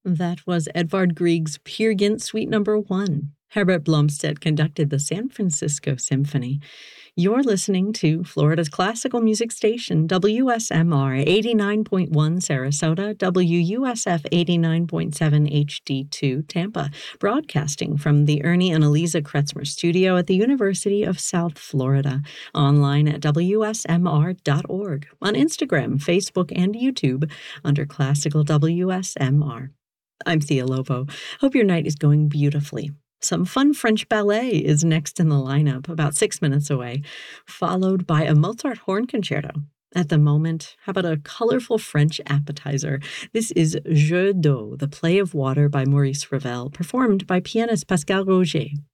That was Edvard Grieg's Peer Gynt Suite Number 1. Herbert Blomstedt conducted the San Francisco Symphony. You're listening to Florida's classical music station, WSMR 89.1 Sarasota, WUSF 89.7 HD2 Tampa, broadcasting from the Ernie and Eliza Kretzmer studio at the University of South Florida, online at WSMR.org, on Instagram, Facebook, and YouTube under Classical WSMR. I'm Thea Lovo. Hope your night is going beautifully. Some fun French ballet is next in the lineup, about 6 minutes away, followed by a Mozart horn concerto. At the moment, how about a colorful French appetizer? This is Jeu d'eau, the play of water by Maurice Ravel, performed by pianist Pascal Roger.